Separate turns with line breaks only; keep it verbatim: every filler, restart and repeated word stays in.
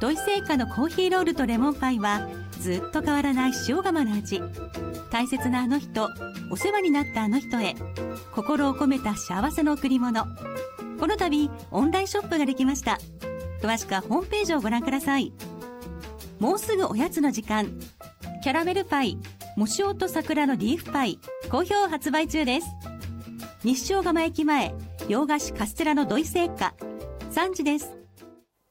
土井製菓のコーヒーロールとレモンパイはずっと変わらない塩釜の味。大切なあの人、お世話になったあの人へ、心を込めた幸せの贈り物。この度オンラインショップができました。詳しくはホームページをご覧ください。もうすぐおやつの時間、キャラメルパイもしおと桜のリーフパイ好評発売中です。西塩釜駅前洋菓子カステラの土井製菓さんじです。